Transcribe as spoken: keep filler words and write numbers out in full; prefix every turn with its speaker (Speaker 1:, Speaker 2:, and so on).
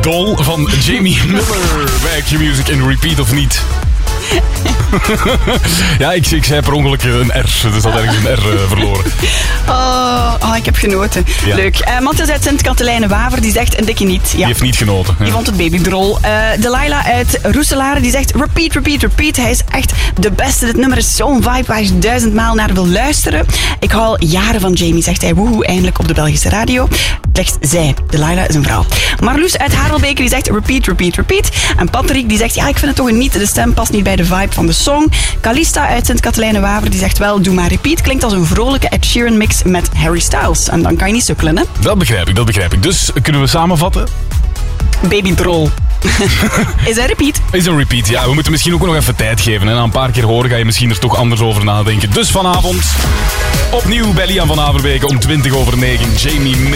Speaker 1: Doll van Jamie Miller bij Q-Music in repeat of niet? Ja, ik, ik zei per ongeluk een R, dus dat ergens een R uh, verloren.
Speaker 2: Oh, oh, ik heb genoten. Ja. Leuk. Uh, Matthias uit Sint-Katelijne-Waver, die zegt een dikke niet. Ja.
Speaker 1: Die heeft niet genoten. Ja.
Speaker 2: Die vond het babydrol. Uh, Delilah uit Roeselare, die zegt repeat, repeat, repeat. Hij is echt de beste. Dit nummer is zo'n vibe waar je duizendmaal naar wil luisteren. Ik hou al jaren van Jamie, zegt hij. Woehoe, eindelijk op de Belgische radio. Slechts zij. Delilah is een vrouw. Marloes uit Harelbeke, die zegt repeat, repeat, repeat. En Patrick, die zegt ja, ik vind het toch een niet. De stem past niet bij de vibe van de song. Calista uit Sint-Katelijne-Waver, die zegt wel doe maar repeat. Klinkt als een vrolijke Ed Sheeran mix met Harry Styles. En dan kan je niet sukkelen, hè?
Speaker 1: Dat begrijp ik, dat begrijp ik. Dus kunnen we samenvatten?
Speaker 2: Babydrol. Is een repeat.
Speaker 1: Is een repeat, ja. We moeten misschien ook nog even tijd geven. En na een paar keer horen ga je misschien er toch anders over nadenken. Dus vanavond opnieuw bij Lian van Averwegen om twintig over negen. Jamie Miller.